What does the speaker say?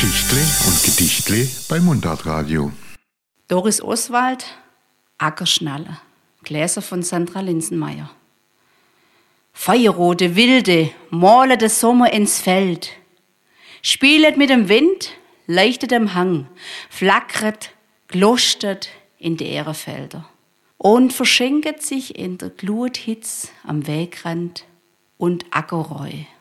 Geschichtle und Gedichtle bei Mundartradio. Doris Oswald, Ackerschnalle, Gläser von Sandra Linsenmeier. Feuerrote Wilde, male der Sommer ins Feld. Spielet mit dem Wind, leuchtet am Hang, flackert, glostert in die Ährenfelder und verschenket sich in der Gluthitz am Wegrand und Ackerreu.